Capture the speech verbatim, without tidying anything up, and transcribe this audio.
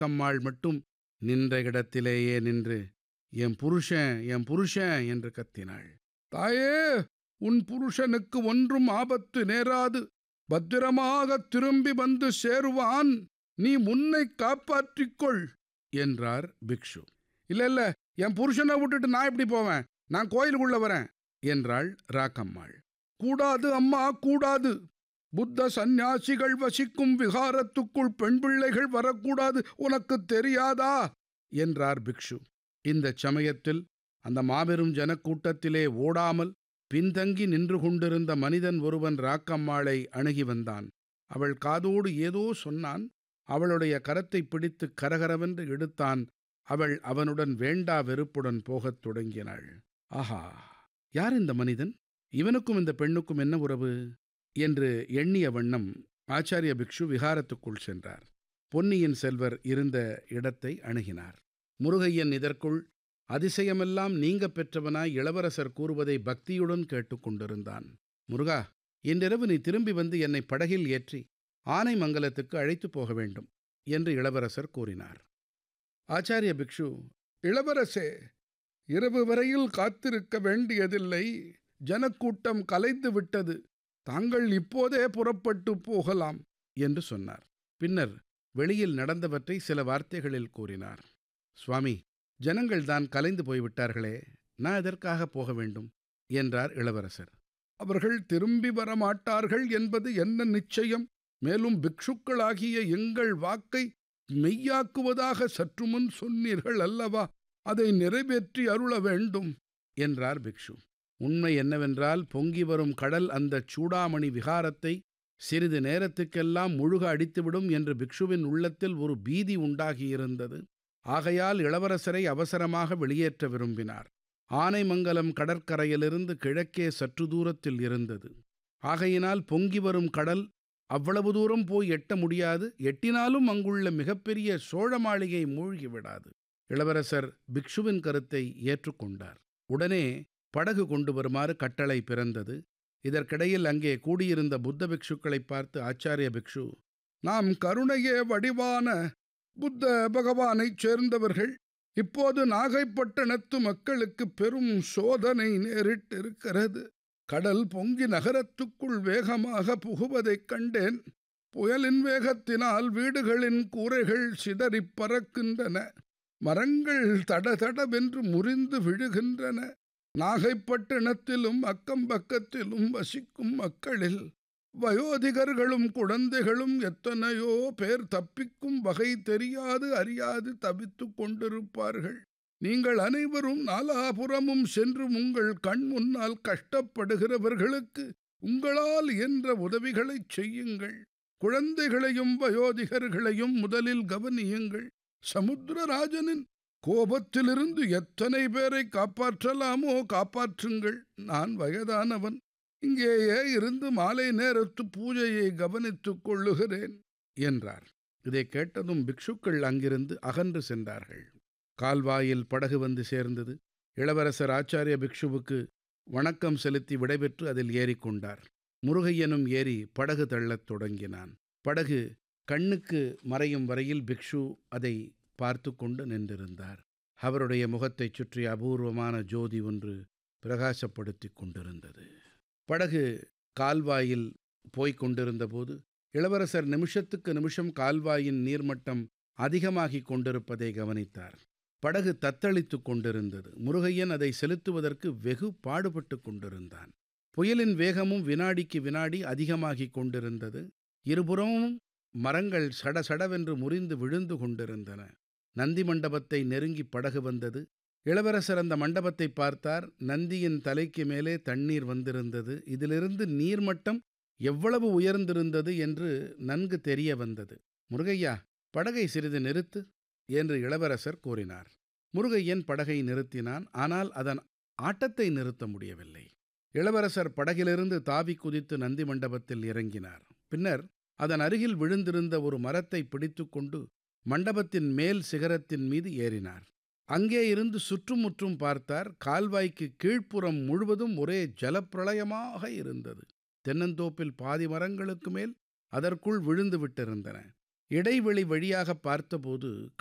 ராக்கம்மாள் மட்டும் நின்ற இடத்திலேயே நின்று, என் புருஷன், என் புருஷன் என்று கத்தினாள். தாயே, உன் புருஷனுக்கு ஒன்றும் ஆபத்து நேராது, பத்திரமாக திரும்பி வந்து சேருவான், நீ முன்னை காப்பாற்றிக்கொள் என்றார் பிக்ஷு. இல்ல இல்ல, என் புருஷனை விட்டுட்டு நான் எப்படி போவேன், நான் கோயிலுக்குள்ள வரேன் என்றாள் ராக்கம்மாள். கூடாது அம்மா, கூடாது. புத்த சந்நியாசிகள் வசிக்கும் விகாரத்துக்குள் பெண் பிள்ளைகள் வரக்கூடாது, உனக்கு தெரியாதா என்றார் பிக்ஷு. இந்த சமயத்தில் அந்த மாபெரும் ஜனக்கூட்டத்திலே ஓடாமல் பின்தங்கி நின்று கொண்டிருந்த மனிதன் ஒருவன் ராக்கம்மாளை அணுகி வந்தான். அவள் காதோடு ஏதோ சொன்னான். அவளுடைய கரத்தை பிடித்து கரகரவென்று இழுத்தான். அவள் அவனுடன் வேண்டா வெறுப்புடன் போகத் தொடங்கினாள். ஆஹா, யார் இந்த மனிதன்? இவனுக்கும் இந்த பெண்ணுக்கும் என்ன உறவு என்று எண்ணிய வண்ணம் ஆச்சாரிய பிக்ஷு விகாரத்துக்குள் சென்றார். பொன்னியின் செல்வர் இருந்த இடத்தை அணுகினார். முருகையன் இதற்குள் அதிசயமெல்லாம் நீங்க பெற்றவனாய் இளவரசர் கூறுவதை பக்தியுடன் கேட்டுக்கொண்டிருந்தான். முருகா, இன்றிரவு நீ திரும்பி வந்து என்னை படகில் ஏற்றி ஆனைமங்கலத்துக்கு அழைத்து போக வேண்டும் என்று இளவரசர் கூறினார். ஆச்சாரிய பிக்ஷு, இளவரசே, இரவு வரையில் காத்திருக்க வேண்டியதில்லை. ஜனக்கூட்டம் கலைந்து விட்டது. தாங்கள் இப்போதே புறப்பட்டு போகலாம் என்று சொன்னார். பின்னர் வெளியில் நடந்தவற்றை சில வார்த்தைகளில் கூறினார். சுவாமி, ஜனங்கள் தான் கலைந்து போய்விட்டார்களே, நான் எதற்காக போக வேண்டும் என்றார் இளவரசர். அவர்கள் திரும்பி வரமாட்டார்கள் என்பது என்ன நிச்சயம்? மேலும் பிக்ஷுக்களாகிய எங்கள் வாக்கை மெய்யாக்குவதாக சற்று முன் சொன்னீர்கள் அல்லவா, அதை நிறைவேற்றி அருள வேண்டும் என்றார் பிக்ஷு. உண்மை என்னவென்றால், பொங்கி வரும் கடல் அந்த சூடாமணி விகாரத்தை சிறிது நேரத்துக்கெல்லாம் முழுக அடித்துவிடும் என்று பிக்ஷுவின் உள்ளத்தில் ஒரு பீதி உண்டாகியிருந்தது. ஆகையால் இளவரசரை அவசரமாக வெளியேற்ற விரும்பினார். ஆனைமங்கலம் கடற்கரையிலிருந்து கிழக்கே சற்று தூரத்தில் இருந்தது. ஆகையினால் பொங்கி வரும் கடல் அவ்வளவு தூரம் போய் எட்ட முடியாது. எட்டினாலும் அங்குள்ள மிகப்பெரிய சோழ மாளிகை மூழ்கிவிடாது. இளவரசர் பிக்ஷுவின் கருத்தை ஏற்றுக்கொண்டார். உடனே படகு கொண்டு வருமாறு கட்டளை பிறந்தது. இதற்கிடையில் அங்கே கூடியிருந்த புத்த பிக்ஷுக்களை பார்த்து ஆச்சாரிய பிக்ஷு, நாம் கருணையே வடிவான புத்த பகவானைச் சேர்ந்தவர்கள். இப்போது நாகைப்பட்டினத்து மக்களுக்கு பெரும் சோதனை நேரிட்டிருக்கிறது. கடல் பொங்கி நகரத்துக்குள் வேகமாக புகுவதைக் கண்டேன். புயலின் வேகத்தினால் வீடுகளின் கூரைகள் சிதறிப் பறக்கின்றன. மரங்கள் தடதடவென்று முறிந்து விழுகின்றன. நாகைப்பட்டினத்திலும் அக்கம்பக்கத்திலும் வசிக்கும் மக்களில் வயோதிகர்களும் குழந்தைகளும் எத்தனையோ பேர் தப்பிக்கும் வகை தெரியாது அறியாது தவித்து கொண்டிருப்பார்கள். நீங்கள் அனைவரும் நாலாபுறமும் சென்று உங்கள் கண் முன்னால் கஷ்டப்படுகிறவர்களுக்கு உங்களால் இயன்ற உதவிகளைச் செய்யுங்கள். குழந்தைகளையும் வயோதிகர்களையும் முதலில் கவனியுங்கள். சமுத்திரராஜனின் கோபத்திலிருந்து எத்தனை பேரை காப்பாற்றலாமோ காப்பாற்றுங்கள். நான் வயதானவன். இங்கேயே இருந்து மாலை நேரத்து பூஜையை கவனித்துக் கொள்ளுகிறேன் என்றார். இதை கேட்டதும் பிக்ஷுக்கள் அங்கிருந்து அகன்று சென்றார்கள். கால்வாயில் படகு வந்து சேர்ந்தது. இளவரசர் ஆச்சாரிய பிக்ஷுவுக்கு வணக்கம் செலுத்தி விடைபெற்று அதில் ஏறிக்கொண்டார். முருகையனும் ஏறி படகு தள்ளத் தொடங்கினான். படகு கண்ணுக்கு மறையும் வரையில் பிக்ஷு அதை பார்த்து கொண்டு நின்றிருந்தார். அவருடைய முகத்தைச் சுற்றி அபூர்வமான ஜோதி ஒன்று பிரகாசப்படுத்தி கொண்டிருந்தது. படகு கால்வாயில் போய்க் கொண்டிருந்தபோது இளவரசர் நிமிஷத்துக்கு நிமிஷம் கால்வாயின் நீர்மட்டம் அதிகமாகிக் கொண்டிருப்பதை கவனித்தார். படகு தத்தளித்து கொண்டிருந்தது. முருகையன் அதை செலுத்துவதற்கு வெகு பாடுபட்டு கொண்டிருந்தான். புயலின் வேகமும் வினாடிக்கு வினாடி அதிகமாகிக் கொண்டிருந்தது. இருபுறமும் மரங்கள் சடசடவென்று முறிந்து விழுந்து கொண்டிருந்தன. நந்தி மண்டபத்தை நெருங்கி படகு வந்தது. இளவரசர் அந்த மண்டபத்தை பார்த்தார். நந்தியின் தலைக்கு மேலே தண்ணீர் வந்திருந்தது. இதிலிருந்து நீர்மட்டம் எவ்வளவு உயர்ந்திருந்தது என்று நன்கு தெரிய வந்தது. முருகையா, படகை சிறிது நிறுத்து என்று இளவரசர் கூறினார். முருகையன் படகை நிறுத்தினான். ஆனால் அதன் ஆட்டத்தை நிறுத்த முடியவில்லை. இளவரசர் படகிலிருந்து தாவி குதித்து நந்தி மண்டபத்தில் இறங்கினார். பின்னர் அதன் அருகில் விழுந்திருந்த ஒரு மரத்தை பிடித்து கொண்டு மண்டபத்தின் மேல் சிகரத்தின் மீது ஏறினார். அங்கே இருந்து சுற்றுமுற்றும் பார்த்தார். கால்வாய்க்கு கீழ்ப்புறம் முழுவதும் ஒரே ஜலப்பிரளயமாக இருந்தது. தென்னந்தோப்பில் பாதி மரங்களுக்கு மேல் அதற்குள் விழுந்து விட்டிருந்தன. இடைவெளி வழியாக பார்த்தபோது